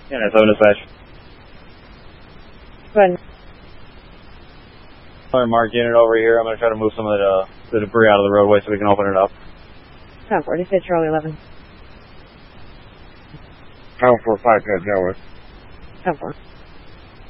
Yeah, that's 7 dispatch. Go ahead. Mark unit over here. I'm going to try to move some of the debris out of the roadway so we can open it up. 10-4, dispatch Charlie 11. 10-4, 5, 10, 10-4.